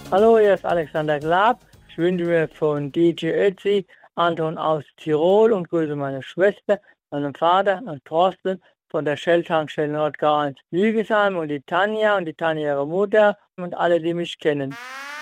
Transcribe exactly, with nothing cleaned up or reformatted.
Hallo, hier ist Alexander Glab. Ich wünsche mir von D J Ötzi, Anton aus Tirol und grüße meine Schwester, meinen Vater und Thorsten von der Shell-Tankstelle Nordgau eins Lügesheim und die Tanja und die Tanja ihre Mutter und alle, die mich kennen.